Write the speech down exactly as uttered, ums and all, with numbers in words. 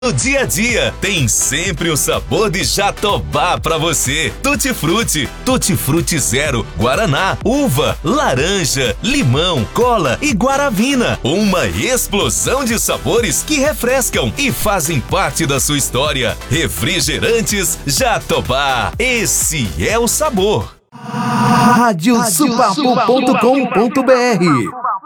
No dia a dia, tem sempre o sabor de Jatobá pra você. Tutti Frutti, Tutti Frutti Zero, Guaraná, uva, laranja, limão, cola e guaravina. Uma explosão de sabores que refrescam e fazem parte da sua história. Refrigerantes Jatobá. Esse é o sabor. Rádio Supapo ponto com ponto br